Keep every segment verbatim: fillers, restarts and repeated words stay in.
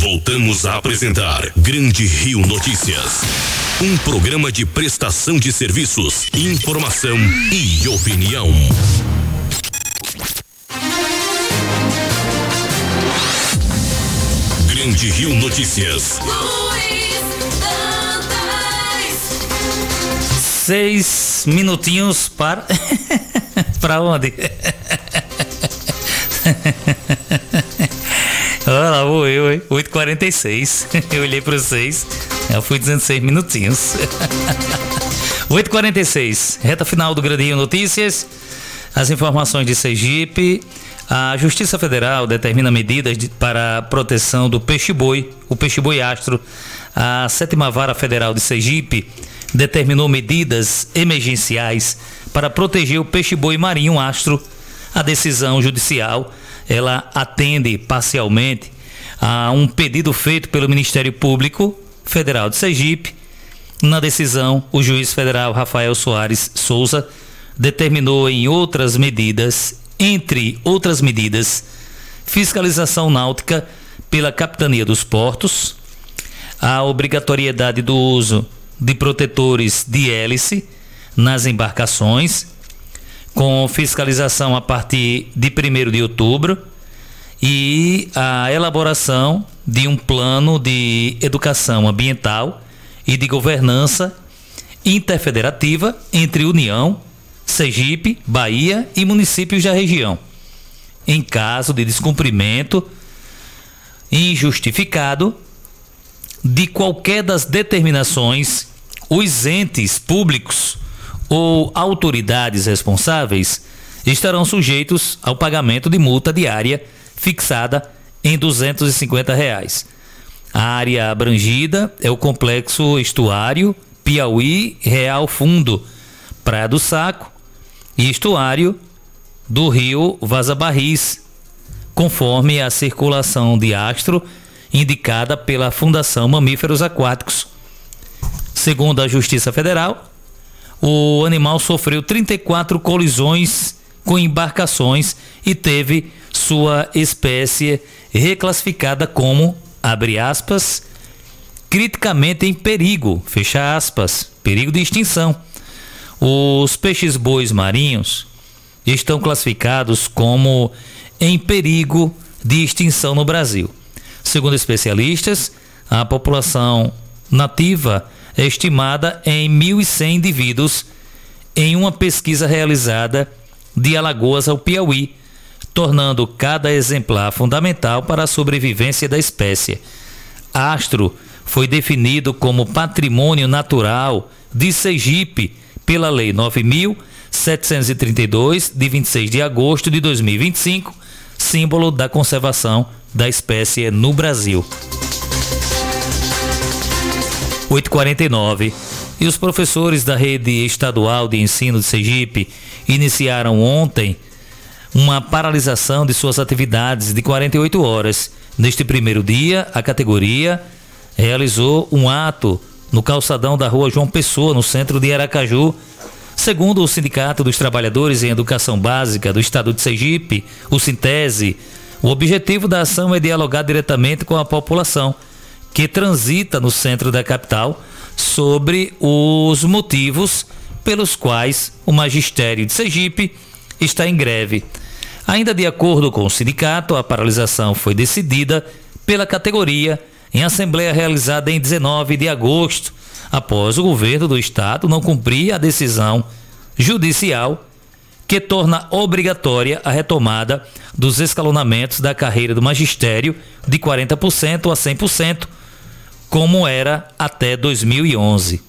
Voltamos a apresentar Grande Rio Notícias. Um programa de prestação de serviços, informação e opinião. Grande Rio Notícias. Seis minutinhos para... para onde? Olha lá, vou eu, hein? oito e quarenta e seis. Eu olhei para os seis, eu fui dizendo seis minutinhos. oito e quarenta e seis, reta final do Grande Rio Notícias. As informações de Sergipe. A Justiça Federal determina medidas de, para a proteção do peixe-boi, o peixe-boi astro. A sétima Vara Federal de Sergipe determinou medidas emergenciais para proteger o peixe-boi marinho astro. A decisão judicial, ela atende parcialmente a um pedido feito pelo Ministério Público Federal de Sergipe. Na decisão, o juiz federal Rafael Soares Souza determinou em outras medidas, entre outras medidas, fiscalização náutica pela Capitania dos Portos, a obrigatoriedade do uso de protetores de hélice nas embarcações, com fiscalização a partir de primeiro de outubro, e a elaboração de um plano de educação ambiental e de governança interfederativa entre União, Sergipe, Bahia e municípios da região. Em caso de descumprimento injustificado de qualquer das determinações, os entes públicos ou autoridades responsáveis estarão sujeitos ao pagamento de multa diária fixada em duzentos e cinquenta reais. A área abrangida é o complexo estuário Piauí Real Fundo, Praia do Saco e estuário do rio Vaza Barris, conforme a circulação de astro indicada pela Fundação Mamíferos Aquáticos. Segundo a Justiça Federal, o animal sofreu trinta e quatro colisões com embarcações e teve sua espécie reclassificada como, abre aspas, criticamente em perigo, fecha aspas, perigo de extinção. Os peixes-bois marinhos estão classificados como em perigo de extinção no Brasil. Segundo especialistas, a população nativa é estimada em mil e cem indivíduos em uma pesquisa realizada de Alagoas ao Piauí, tornando cada exemplar fundamental para a sobrevivência da espécie. Astro foi definido como patrimônio natural de Sergipe pela Lei nove mil setecentos e trinta e dois, de vinte e seis de agosto de dois mil e vinte e cinco, símbolo da conservação da espécie no Brasil. oito e quarenta e nove. E os professores da Rede Estadual de Ensino de Sergipe iniciaram ontem uma paralisação de suas atividades de quarenta e oito horas. Neste primeiro dia, a categoria realizou um ato no calçadão da rua João Pessoa, no centro de Aracaju. Segundo o Sindicato dos Trabalhadores em Educação Básica do Estado de Sergipe, o Sintese, o objetivo da ação é dialogar diretamente com a população que transita no centro da capital sobre os motivos pelos quais o magistério de Sergipe está em greve. Ainda de acordo com o sindicato, a paralisação foi decidida pela categoria em assembleia realizada em dezenove de agosto, após o governo do estado não cumprir a decisão judicial que torna obrigatória a retomada dos escalonamentos da carreira do magistério de quarenta por cento a cem por cento, como era até dois mil e onze.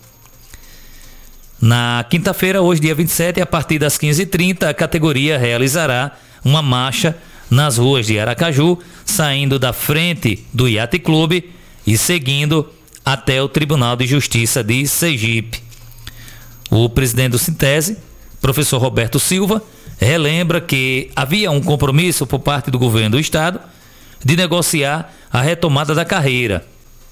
Na quinta-feira, hoje dia vinte e sete, a partir das quinze e trinta, a categoria realizará uma marcha nas ruas de Aracaju, saindo da frente do Yacht Clube e seguindo até o Tribunal de Justiça de Sergipe. O presidente do Sintese, professor Roberto Silva, relembra que havia um compromisso por parte do governo do estado de negociar a retomada da carreira.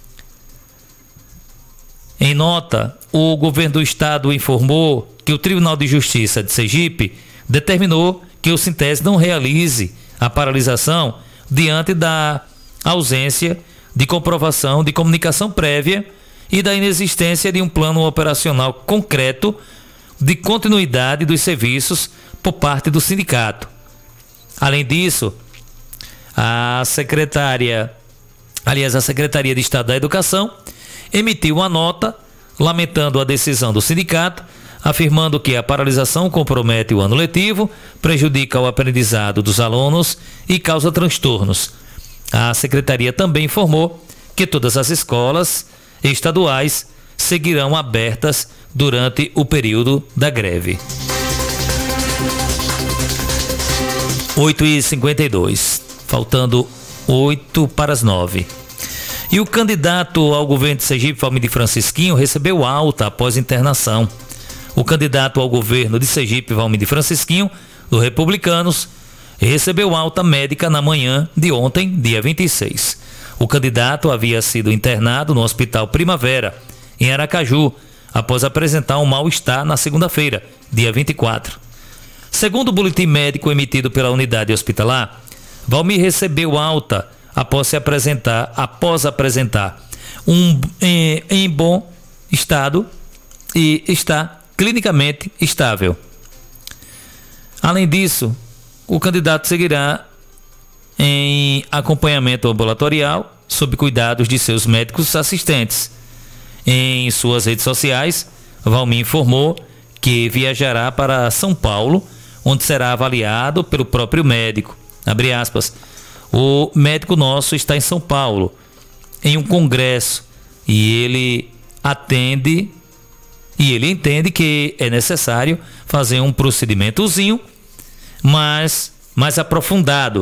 Em nota, o governo do estado informou que o Tribunal de Justiça de Sergipe determinou que o Sintese não realize a paralisação diante da ausência de comprovação de comunicação prévia e da inexistência de um plano operacional concreto de continuidade dos serviços por parte do sindicato. Além disso, a secretária, aliás, a Secretaria de Estado da Educação emitiu uma nota lamentando a decisão do sindicato, afirmando que a paralisação compromete o ano letivo, prejudica o aprendizado dos alunos e causa transtornos. A secretaria também informou que todas as escolas estaduais seguirão abertas durante o período da greve. oito e cinquenta e dois, faltando oito para as nove. E o candidato ao governo de Sergipe, Valmir Francisquinho, recebeu alta após internação. O candidato ao governo de Sergipe, Valmir Francisquinho, do Republicanos, recebeu alta médica na manhã de ontem, dia vinte e seis. O candidato havia sido internado no Hospital Primavera, em Aracaju, após apresentar um mal-estar na segunda-feira, dia vinte e quatro. Segundo o boletim médico emitido pela unidade hospitalar, Valmir recebeu alta após se apresentar, após apresentar um em, em bom estado e está clinicamente estável. Além disso, o candidato seguirá em acompanhamento ambulatorial sob cuidados de seus médicos assistentes. Em suas redes sociais, Valmir informou que viajará para São Paulo, onde será avaliado pelo próprio médico. Abre aspas. O médico nosso está em São Paulo, em um congresso, e ele atende, e ele entende que é necessário fazer um procedimentozinho mais, mais aprofundado,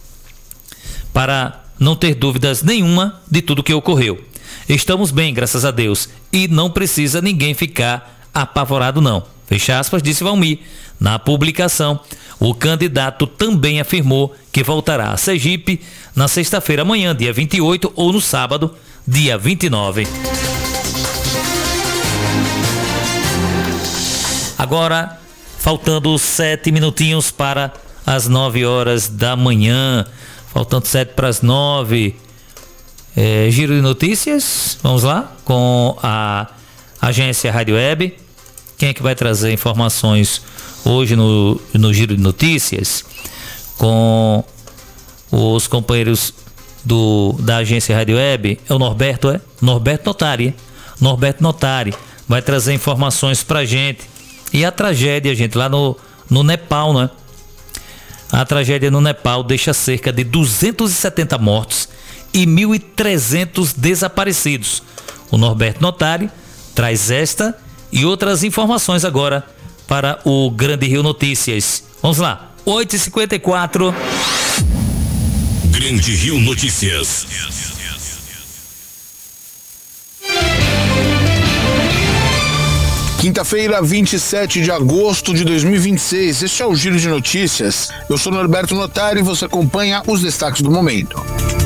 para não ter dúvidas nenhuma de tudo que ocorreu. Estamos bem, graças a Deus, e não precisa ninguém ficar apavorado não. Fecha aspas, disse Valmir. Na publicação, o candidato também afirmou que voltará a Sergipe na sexta-feira, amanhã, dia vinte e oito, ou no sábado, dia vinte e nove. Agora, faltando sete minutinhos para as nove horas da manhã, faltando sete para as nove, é, giro de notícias, vamos lá, com a agência Rádio Web. Quem é que vai trazer informações hoje no, no Giro de Notícias? Com os companheiros do, da agência Rádio Web, é o Norberto, é? Norberto Notari. Norberto Notari vai trazer informações pra gente. E a tragédia, gente, lá no, no Nepal, né? A tragédia no Nepal deixa cerca de duzentos e setenta mortos e mil e trezentos desaparecidos. O Norberto Notari traz esta e outras informações agora para o Grande Rio Notícias. Vamos lá, oito e cinquenta e quatro. Grande Rio Notícias. Quinta-feira, vinte e sete de agosto de dois mil e vinte e seis. Este é o Giro de Notícias. Eu sou Norberto Notari e você acompanha os destaques do momento.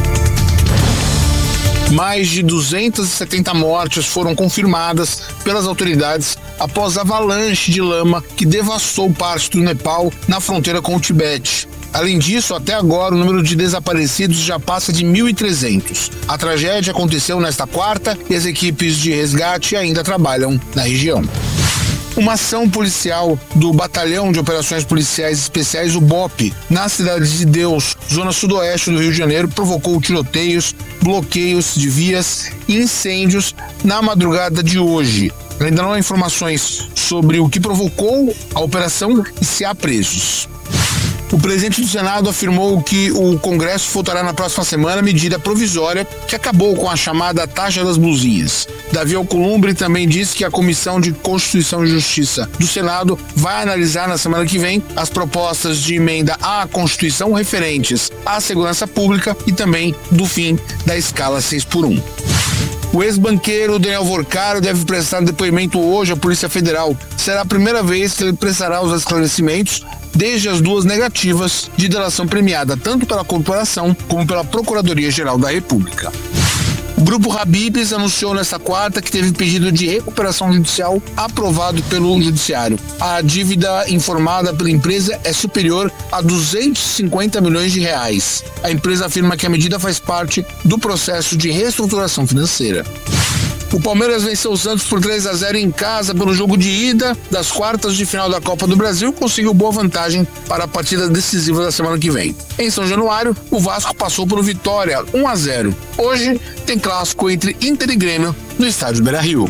Mais de duzentas e setenta mortes foram confirmadas pelas autoridades após a avalanche de lama que devastou parte do Nepal na fronteira com o Tibete. Além disso, até agora o número de desaparecidos já passa de mil e trezentos. A tragédia aconteceu nesta quarta e as equipes de resgate ainda trabalham na região. Uma ação policial do Batalhão de Operações Policiais Especiais, o B O P, na cidade de Deus, zona sudoeste do Rio de Janeiro, provocou tiroteios, bloqueios de vias e incêndios na madrugada de hoje. Ainda não há informações sobre o que provocou a operação e se há presos. O presidente do Senado afirmou que o Congresso votará na próxima semana a medida provisória que acabou com a chamada taxa das blusinhas. Davi Alcolumbre também disse que a Comissão de Constituição e Justiça do Senado vai analisar na semana que vem as propostas de emenda à Constituição referentes à segurança pública e também do fim da escala seis por um. O ex-banqueiro Daniel Vorcaro deve prestar depoimento hoje à Polícia Federal. Será a primeira vez que ele prestará os esclarecimentos desde as duas negativas de delação premiada tanto pela corporação como pela Procuradoria-Geral da República. O O Grupo Habib's anunciou nesta quarta que teve pedido de recuperação judicial aprovado pelo Judiciário. A dívida informada pela empresa é superior a duzentos e cinquenta milhões de reais. A empresa afirma que a medida faz parte do processo de reestruturação financeira. O Palmeiras venceu o Santos por três a zero em casa pelo jogo de ida das quartas de final da Copa do Brasil e conseguiu boa vantagem para a partida decisiva da semana que vem. Em São Januário, o Vasco passou pelo Vitória um a zero. Hoje tem clássico entre Inter e Grêmio no estádio Beira-Rio.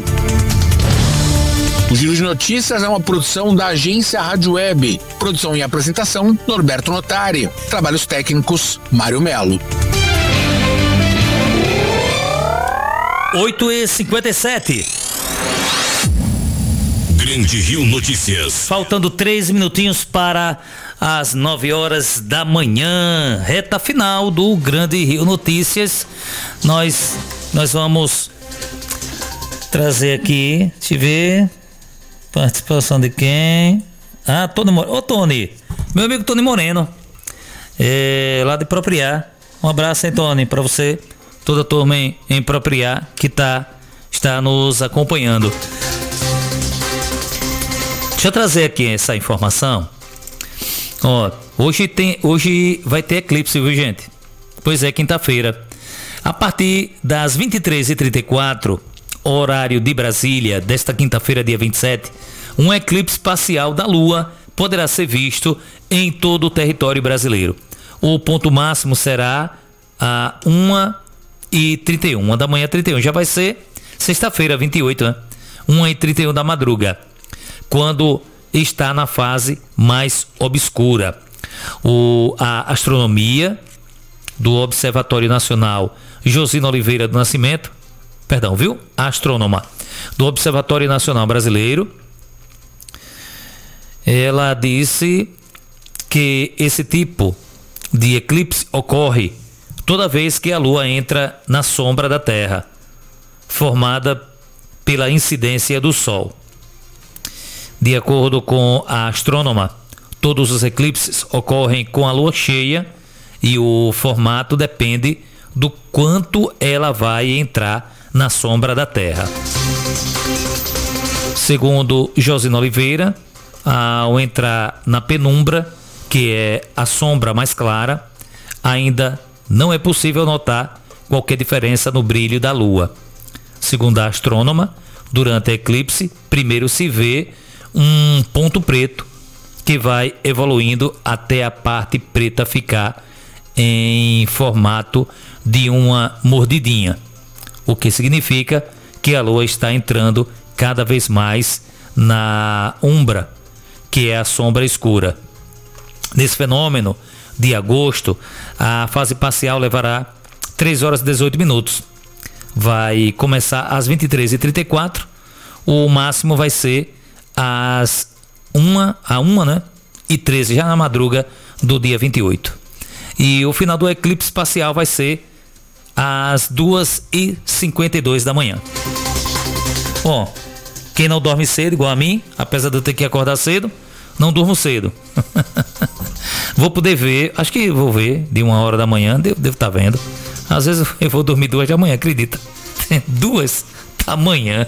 O Giro de Notícias é uma produção da agência Rádio Web. Produção e apresentação, Norberto Notari. Trabalhos técnicos, Mário Melo. oito e cinquenta e sete. Grande Rio Notícias. Faltando três minutinhos para as nove horas da manhã. Reta final do Grande Rio Notícias. Nós, nós vamos trazer aqui, deixa eu ver, participação de quem? Ah, Tony Moreno. Ô, Tony, meu amigo Tony Moreno, é, lá de Propriar. Um abraço, hein, Tony, para você. Toda a turma em, em Propriar que tá, está nos acompanhando. Deixa eu trazer aqui essa informação. Ó, hoje, tem, hoje vai ter eclipse, viu, gente? Pois é, quinta-feira. A partir das vinte e três e trinta e quatro, horário de Brasília, desta quinta-feira, dia vinte e sete, um eclipse parcial da Lua poderá ser visto em todo o território brasileiro. O ponto máximo será a uma e trinta e um, uma da manhã, trinta e um, já vai ser sexta-feira, vinte e oito, né? uma e trinta e um da madruga, quando está na fase mais obscura. O, a astronomia do Observatório Nacional Josina Oliveira do Nascimento, perdão, viu? A astrônoma do Observatório Nacional Brasileiro, ela disse que esse tipo de eclipse ocorre toda vez que a Lua entra na sombra da Terra, formada pela incidência do Sol. De acordo com a astrônoma, todos os eclipses ocorrem com a Lua cheia e o formato depende do quanto ela vai entrar na sombra da Terra. Segundo Josina Oliveira, ao entrar na penumbra, que é a sombra mais clara, ainda não é possível notar qualquer diferença no brilho da Lua. Segundo a astrônoma, durante a eclipse, primeiro se vê um ponto preto que vai evoluindo até a parte preta ficar em formato de uma mordidinha, o que significa que a Lua está entrando cada vez mais na umbra, que é a sombra escura. Nesse fenômeno de agosto, a fase parcial levará três horas e dezoito minutos. Vai começar às vinte e três e trinta e quatro. O máximo vai ser às uma, a uma, né? E treze, já na madruga do dia vinte e oito. E o final do eclipse parcial vai ser às duas e cinquenta e dois da manhã. Bom, quem não dorme cedo, igual a mim, apesar de eu ter que acordar cedo, não durmo cedo. Vou poder ver, acho que vou ver de uma hora da manhã, devo, devo estar vendo. Às vezes eu vou dormir duas da manhã, acredita? Duas da manhã.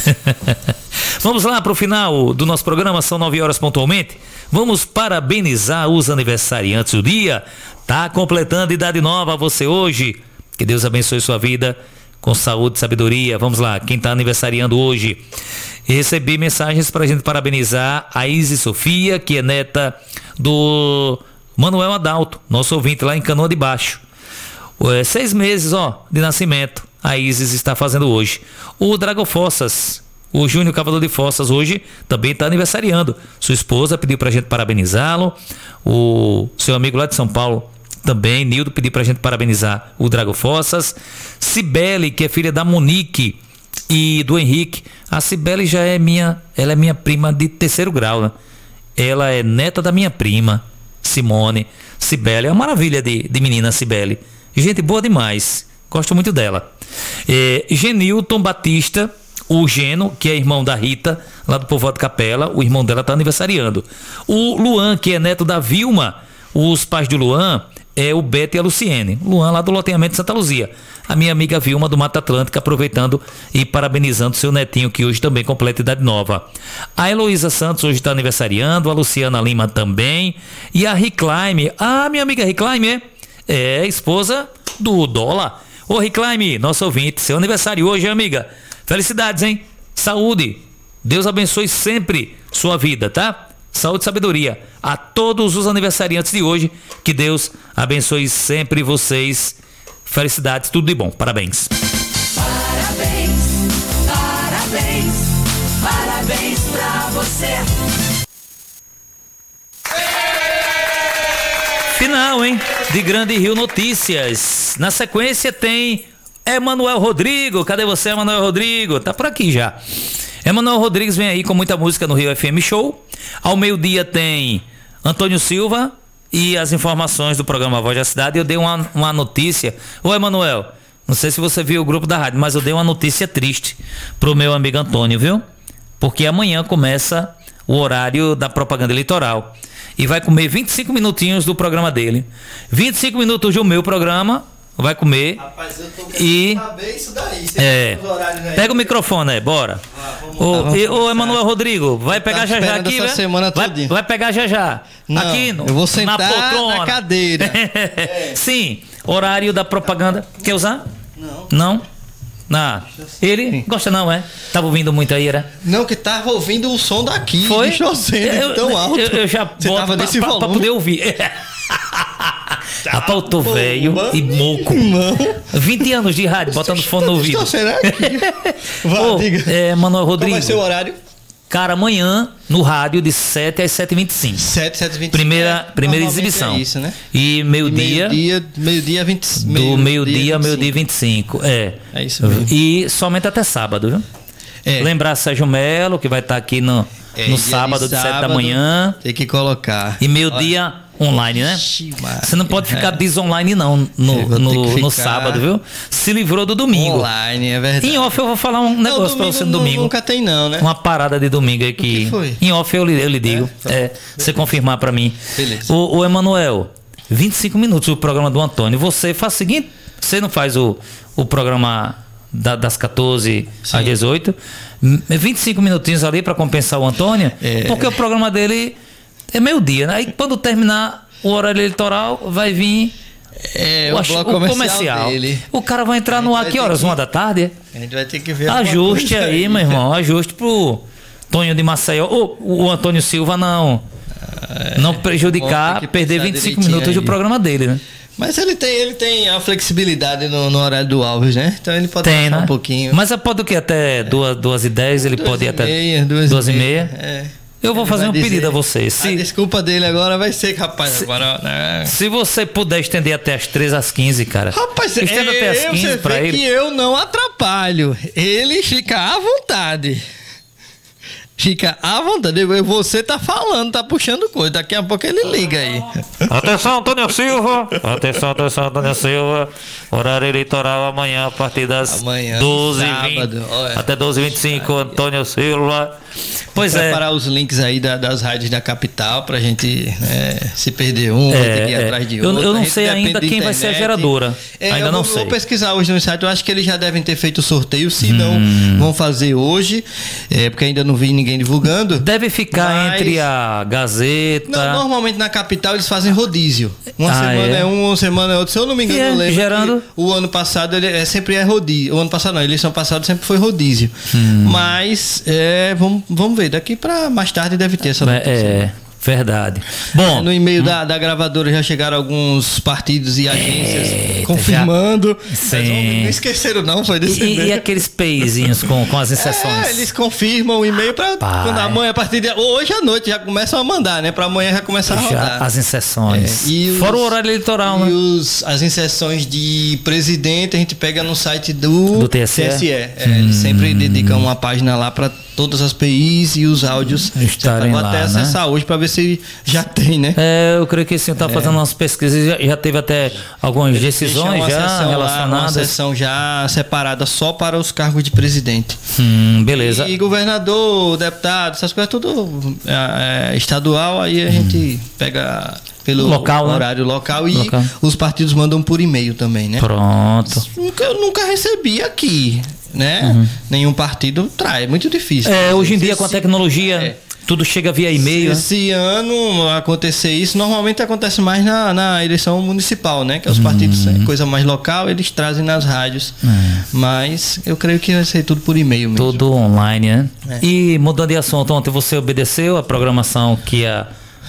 Vamos lá para o final do nosso programa, são nove horas pontualmente. Vamos parabenizar os aniversariantes do dia. Tá completando idade nova você hoje. Que Deus abençoe sua vida com saúde e sabedoria. Vamos lá, quem está aniversariando hoje. Recebi mensagens para a gente parabenizar a Isis Sofia, que é neta do Manuel Adalto, nosso ouvinte lá em Canoa de Baixo. É, seis meses, ó, de nascimento, a Isis está fazendo hoje. O Drago Fossas, o Júnior Cavador de Fossas, hoje também está aniversariando. Sua esposa pediu para a gente parabenizá-lo. O seu amigo lá de São Paulo também, Nildo, pediu pra gente parabenizar o Drago Fossas. Cibele, que é filha da Monique e do Henrique. A Cibele já é minha, ela é minha prima de terceiro grau, né? Ela é neta da minha prima, Simone. Cibele é uma maravilha de, de menina, Cibele. Gente boa demais, gosto muito dela. É, Genilton Batista, o Geno, que é irmão da Rita, lá do Povoado Capela, o irmão dela tá aniversariando. O Luan, que é neto da Vilma. Os pais do Luan é o Beto e a Luciene. Luan lá do loteamento de Santa Luzia. A minha amiga Vilma do Mata Atlântica, aproveitando e parabenizando seu netinho, que hoje também completa idade nova. A Heloísa Santos hoje está aniversariando, a Luciana Lima também. E a Riclaime, ah, minha amiga Riclaime, é? É, esposa do Dólar. Ô Riclaime, nosso ouvinte, seu aniversário hoje, amiga. Felicidades, hein? Saúde. Deus abençoe sempre sua vida, tá? Saúde e sabedoria a todos os aniversariantes de hoje. Que Deus abençoe sempre vocês. Felicidades, tudo de bom. Parabéns. Parabéns, parabéns, parabéns pra você. Final, hein? De Grande Rio Notícias. Na sequência tem Emanuel Rodrigo. Cadê você, Emanuel Rodrigo? Tá por aqui já. Emanuel Rodrigues vem aí com muita música no Rio F M Show. Ao meio-dia tem Antônio Silva e as informações do programa Voz da Cidade. Eu dei uma, uma notícia. Ô, Emanuel, não sei se você viu o grupo da rádio, mas eu dei uma notícia triste pro meu amigo Antônio, viu? Porque amanhã começa o horário da propaganda eleitoral. E vai comer vinte e cinco minutinhos do programa dele. vinte e cinco minutos do meu programa. Vai comer. Rapaz, eu tô e saber isso daí. é, pega o microfone aí, bora. Ô, Emanuel Rodrigo, vai pegar já já aqui, essa semana vai, vai pegar já já. Não, aqui no, eu vou sentar na poltrona. na cadeira. É. Sim, horário da propaganda. Quer usar? Não. Não? Ah, ele Sim. gosta não, é? Tava ouvindo muito aí, era? Não, que tava ouvindo o som daqui. Foi? Deixa eu ser tão alto. Eu, eu já Você boto tava pra, nesse pra, volume? pra poder ouvir. Rapaz, eu tô velho e moco. vinte anos de rádio, botando fone no ouvido. Será que... Vai, Ô, diga. é, Manuel Rodrigo. Qual vai ser o horário? Cara, amanhã, no rádio, de sete às sete e vinte e cinco. sete, sete e vinte e cinco. Primeira, primeira exibição. É isso, né? E meio-dia. Meio-dia, meio-dia vinte. Do meio-dia ao meio-dia vinte e cinco. É. É isso mesmo. E somente até sábado, viu? É. Lembrar Sérgio Melo, que vai estar aqui no, é, no sábado, de sete da manhã. Tem que colocar. E meio-dia online, né? Você não pode ficar desonline não no, no, no sábado, viu? Se livrou do domingo. Online, é verdade. Em off eu vou falar um negócio não, pra você no domingo. Nunca tem não, né? Uma parada de domingo aí que... que foi? Em off eu, eu lhe digo. É, é você confirmar pra mim. Beleza. O, o Emanuel, vinte e cinco minutos o programa do Antônio. Você faz o seguinte, você não faz o, o programa da, das quatorze Sim. às dezoito, vinte e cinco minutinhos ali pra compensar o Antônio, é. porque o programa dele... É meio-dia, né? Aí quando terminar o horário eleitoral, vai vir é, o, o, o comercial, comercial. Dele. O cara vai entrar no ar que horas? Que... Uma da tarde? A gente vai ter que ver. Ajuste aí, aí, meu irmão. Ajuste pro Tonho de Maceió. Ou o Antônio Silva não. É, não prejudicar, perder vinte e cinco minutos aí. Do programa dele, né? Mas ele tem, ele tem a flexibilidade no, no horário do Alves, né? Então ele pode tem, né? um pouquinho. Mas pode o quê? Até duas, duas e dez? Ele duas pode ir até meia, duas, duas e meia. meia? É. Eu vou Ele fazer um dizer, pedido a você. Se, a desculpa dele agora vai ser, rapaz, se, agora... Né? Se você puder estender até as três às quinze, cara. Rapaz, estenda é, até as quinze pra ele. Que eu não atrapalho. Ele fica à vontade. Fica à vontade. Você tá falando, tá puxando coisa. Daqui a pouco ele liga aí. Atenção, Antônio Silva. Atenção, atenção, Antônio Silva. Horário eleitoral amanhã, a partir das amanhã, doze e vinte. Até doze e vinte e cinco, Antônio Silva. Pois é. Preparar os links aí da, das rádios da capital pra gente né, se perder um, é, vai ter que ir é. atrás de outro. Eu, eu não sei ainda quem vai ser a geradora. É, ainda eu não vou, sei. Vou pesquisar hoje no site. Eu acho que eles já devem ter feito o sorteio. Se hum. não, vão fazer hoje. É, porque ainda não vi ninguém divulgando. Deve ficar mas... entre a Gazeta. Não, normalmente na capital eles fazem rodízio. Uma ah, semana é? é um, uma semana é outro. Se eu não me engano, é, eu lembro. Gerando... O ano passado ele é, sempre é rodízio. O ano passado não, a eleição passada sempre foi rodízio. Hum. Mas é, vamos, vamos ver. Daqui para mais tarde deve ter essa notícia. É. Verdade. Bom, no e-mail hum. da, da gravadora já chegaram alguns partidos e agências Eita, confirmando. Já... Sim. Não esqueceram não, foi desse E, e aqueles peizinhos com, com as inserções? É, eles confirmam o e-mail para quando amanhã a partir de hoje à noite já começam a mandar, né? Para amanhã já começar a rodar. Já as inserções. É, e os, Fora o horário eleitoral, e né? E os, as inserções de presidente a gente pega no site do, do T S E. T S E. É, hum. Eles sempre dedicam uma página lá para todas as P Is e os áudios estarem lá. Vou até né? acessar hoje para ver se já tem, né? É, eu creio que sim, tá é. fazendo umas pesquisas, já, já teve até algumas Eles decisões já relacionadas. Lá, uma sessão já separada só para os cargos de presidente. Hum, beleza. E governador, deputado, essas coisas tudo é, é, estadual, aí a gente pega pelo local, horário né? local e local. os partidos mandam por e-mail também, né? Pronto. Nunca, eu nunca recebi aqui, né? Uhum. Nenhum partido traz, é muito difícil. É, hoje em dia esse, com a tecnologia, é. tudo chega via e-mail. Se esse ano acontecer isso, normalmente acontece mais na, na eleição municipal, né? Que os partidos, uhum. coisa mais local, eles trazem nas rádios. É. Mas eu creio que vai ser tudo por e-mail mesmo. Tudo online, né? É. E mudando de assunto, ontem você obedeceu a programação que a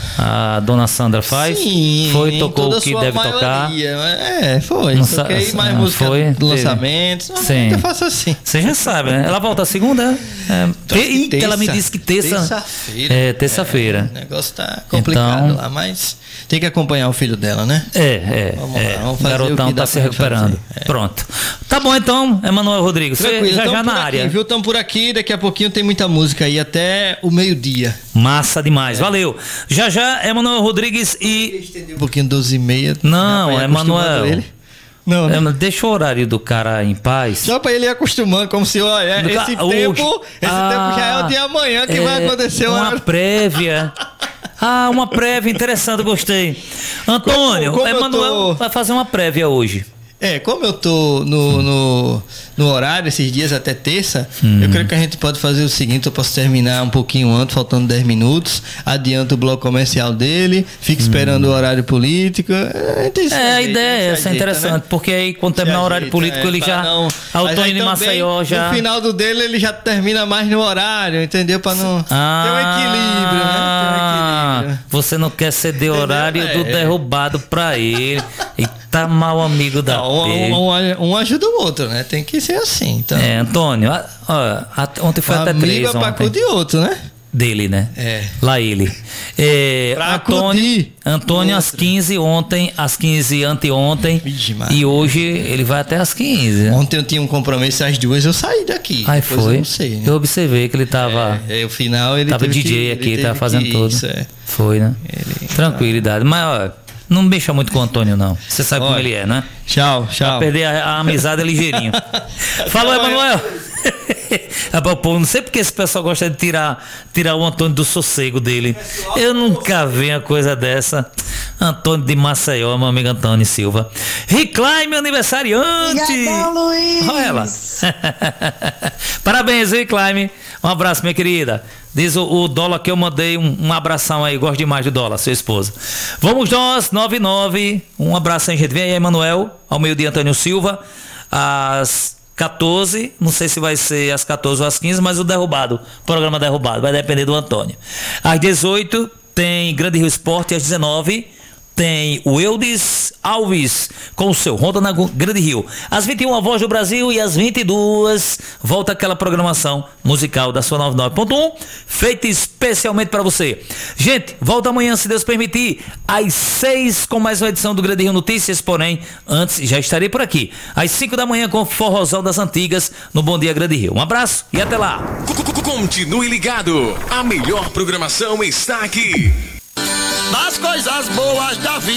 a dona Sandra faz? Sim, foi, tocou o que deve maioria. tocar. É, foi. Não Toquei sa- mais ah, música foi, de lançamentos. Sim. Eu faço assim. Você já sabe, né? Ela volta a segunda? É, e, terça, ela me disse que terça. Terça-feira. É, terça-feira. É, o negócio tá complicado então, lá, mas tem que acompanhar o filho dela, né? É, é. Vamos é. lá, vamos o fazer garotão o que tá dá se pra recuperando. fazer. É. Pronto. Tá bom então, Emanuel Rodrigues. Você Tranquilo, já já tamo na por área. Aqui, viu? Estamos por aqui, daqui a pouquinho tem muita música aí até o meio-dia. Massa demais, é. Valeu. Já já, Emanuel Rodrigues e. Estender um pouquinho, doze e meia. Não, Emanuel. Ele. Não, né? É, deixa o horário do cara em paz. Só pra ele ir acostumando, como se, olha, Do esse, ca... tempo, esse ah, tempo já é o de amanhã que é, vai acontecer. Uma horário. prévia. Ah, uma prévia interessante, gostei. Antônio, como, como Emanuel tô... vai fazer uma prévia hoje. É, como eu tô no, no, no horário esses dias até terça, hum. eu creio que a gente pode fazer o seguinte: eu posso terminar um pouquinho antes, faltando dez minutos, adianta o bloco comercial dele, fica hum. esperando o horário político. É, é a ideia, essa é interessante, né? Porque aí quando terminar o horário político, é, ele já. Não... Antônio de Maceió já. No final do dele, ele já termina mais no horário, entendeu? Pra não ah, ter um equilíbrio, né? Ter um equilíbrio. Você não quer ceder o horário é. do derrubado pra ele. E tá mal amigo da não, um, um, um ajuda o outro, né? Tem que ser assim. Então. É, Antônio, a, a, a, ontem foi um até três. Amigo é pra de outro, né? Dele, né? É. Lá ele. É, pra Antônio, Antônio às quinze ontem, às quinze anteontem. Vixe, e hoje ele vai até às quinze. Ontem eu tinha um compromisso às duas, eu saí daqui. Aí foi. Eu não sei, né? Eu observei que ele tava. É, é o final ele tava D J que, aqui, ele tava fazendo tudo. Isso, é. Foi, né? Ele... Tranquilidade. Mas, ó, não mexa muito com o Antônio, não. Você sabe Olha, como ele é, né? Tchau, tchau. Pra perder a, a amizade é ligeirinho. Falou, Emanuel. Pô, não sei porque esse pessoal gosta de tirar, tirar o Antônio do sossego dele. Eu nunca vi uma coisa dessa. Antônio de Maceió, meu amigo Antônio Silva. Riclai, meu aniversariante. Obrigadão, Luiz. Olha ela. Parabéns, Riclai. Um abraço, minha querida. Diz o, o Dólar que eu mandei um, um abração aí. Gosto demais do Dólar, sua esposa. Vamos nós, nove nove. Um abraço aí, gente. Vem aí, Emanuel. Ao meio-dia, Antônio Silva. Às quatorze, não sei se vai ser às quatorze ou às quinze, mas o derrubado, programa derrubado, vai depender do Antônio. Às dezoito tem Grande Rio Esporte, às dezenove tem o Eudes Alves com o seu Ronda na Grande Rio. Às vinte e uma, a Voz do Brasil, e às vinte e duas volta aquela programação musical da sua noventa e nove ponto um, feita especialmente para você. Gente, volta amanhã, se Deus permitir, às seis com mais uma edição do Grande Rio Notícias, porém, antes já estarei por aqui, às cinco da manhã com Forrozão das Antigas, no Bom Dia Grande Rio. Um abraço e até lá. Continue ligado, a melhor programação está aqui. Das coisas boas da vida.